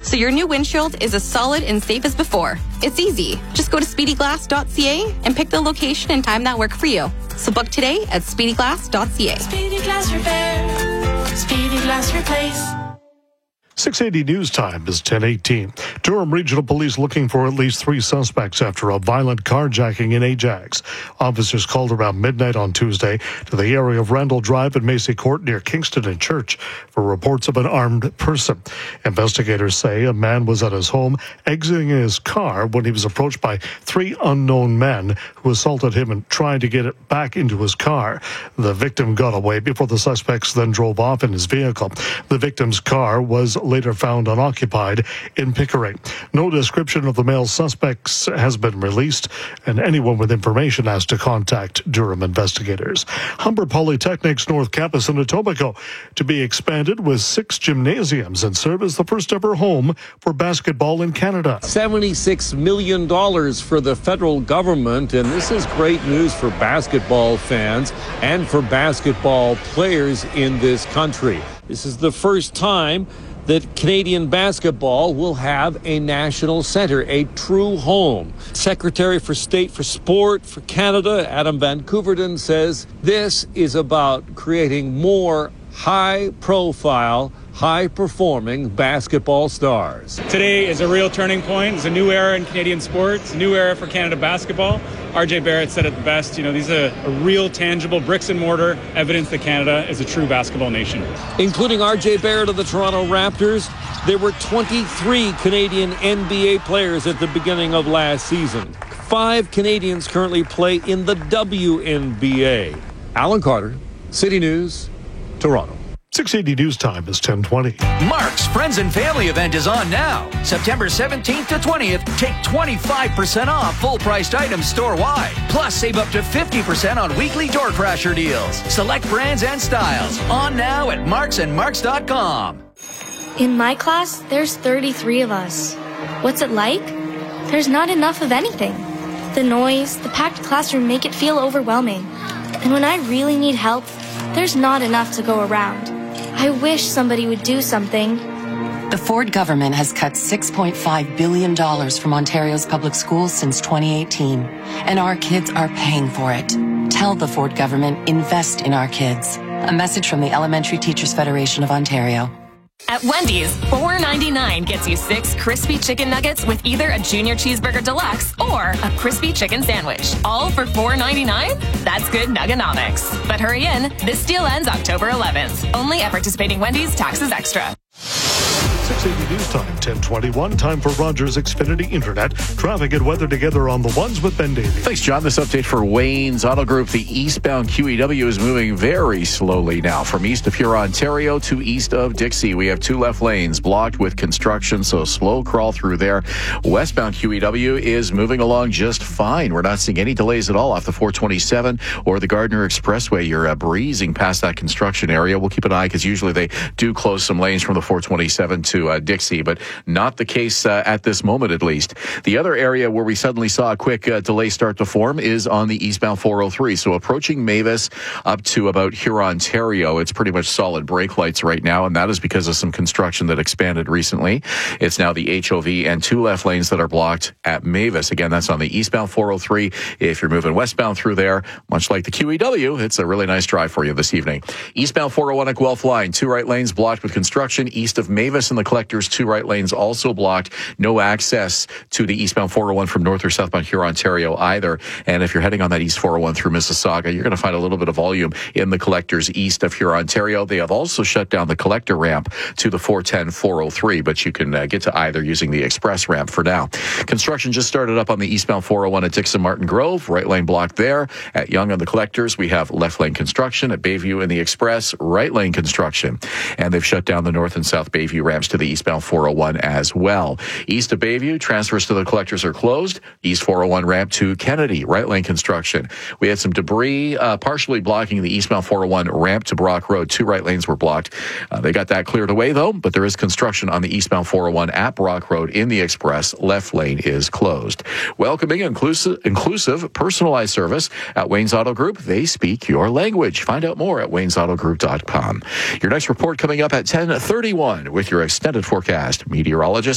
so your new windshield is as solid and safe as before. It's easy. Just go to speedyglass.ca and pick the location and time that work for you. So book today at speedyglass.ca. Speedy Glass Repair. Speedy Glass Replace. 680 News Time is 10:18. Durham Regional Police looking for at least 3 suspects after a violent carjacking in Ajax. Officers called around midnight on Tuesday to the area of Randall Drive and Macy Court near Kingston and Church for reports of an armed person. Investigators say a man was at his home exiting his car when he was approached by 3 unknown men who assaulted him and tried to get it back into his car. The victim got away before the suspects then drove off in his vehicle. The victim's car was later found unoccupied in Pickering. No description of the male suspects has been released, and anyone with information has to contact Durham investigators. Humber Polytechnic's North Campus in Etobicoke to be expanded with 6 gymnasiums and serve as the first ever home for basketball in Canada. $76 million for the federal government, and this is great news for basketball fans and for basketball players in this country. This is the first time that Canadian basketball will have a national center, a true home. Secretary for State for Sport for Canada, Adam Van Couverden, says this is about creating more high-profile, high-performing basketball stars. Today is a real turning point. It's a new era in Canadian sports, a new era for Canada basketball. RJ Barrett said it the best. These are a real, tangible, bricks and mortar evidence that Canada is a true basketball nation. Including RJ Barrett of the Toronto Raptors, there were 23 Canadian NBA players at the beginning of last season. 5 Canadians currently play in the WNBA. Alan Carter, City News, Toronto. 680 News Time is 10:20. Mark's Friends and Family event is on now. September 17th to 20th, take 25% off full-priced items store-wide. Plus, save up to 50% on weekly door crasher deals. Select brands and styles. On now at marksandmarks.com. In my class, there's 33 of us. What's it like? There's not enough of anything. The noise, the packed classroom make it feel overwhelming. And when I really need help, there's not enough to go around. I wish somebody would do something. The Ford government has cut $6.5 billion from Ontario's public schools since 2018, and our kids are paying for it. Tell the Ford government, invest in our kids. A message from the Elementary Teachers Federation of Ontario. At Wendy's, $4.99 gets you 6 crispy chicken nuggets with either a Junior Cheeseburger Deluxe or a crispy chicken sandwich. All for $4.99? That's good Nugganomics. But hurry in, this deal ends October 11th. Only at participating Wendy's, taxes extra. 680 News Time, 10:21. Time for Rogers Xfinity Internet. Traffic and weather together on the ones with Ben Davies. Thanks, John. This update for Wayne's Auto Group. The eastbound QEW is moving very slowly now from east of Huron, Ontario to east of Dixie. We have 2 left lanes blocked with construction, so slow crawl through there. Westbound QEW is moving along just fine. We're not seeing any delays at all off the 427 or the Gardner Expressway. You're breezing past that construction area. We'll keep an eye because usually they do close some lanes from the 427 to Dixie, but not the case at this moment, at least. The other area where we suddenly saw a quick delay start to form is on the eastbound 403. So approaching Mavis up to about Huron, Ontario, it's pretty much solid brake lights right now, and that is because of some construction that expanded recently. It's now the HOV and 2 left lanes that are blocked at Mavis. Again, that's on the eastbound 403. If you're moving westbound through there, much like the QEW, it's a really nice drive for you this evening. Eastbound 401 at Guelph Line, 2 right lanes blocked with construction. East of Mavis and the Collectors, 2 right lanes also blocked. No access to the eastbound 401 from north or southbound Huron, Ontario either. And if you're heading on that east 401 through Mississauga, you're going to find a little bit of volume in the Collectors east of Huron, Ontario. They have also shut down the collector ramp to the 410, 403, but you can get to either using the express ramp for now. Construction just started up on the eastbound 401 at Dixon Martin Grove. Right lane blocked there. At Yonge on the Collectors, we have left lane construction. At Bayview in the Express, right lane construction. And they've shut down the north and south Bayview ramps to the eastbound 401 as well. East of Bayview, transfers to the Collectors are closed. East 401 ramp to Kennedy, right lane construction. We had some debris partially blocking the eastbound 401 ramp to Brock Road. 2 right lanes were blocked. They got that cleared away though, but there is construction on the eastbound 401 at Brock Road in the Express. Left lane is closed. Welcoming, inclusive, personalized service at Wayne's Auto Group. They speak your language. Find out more at waynesautogroup.com. Your next report coming up at 10:31 with your extended forecast. Meteorologist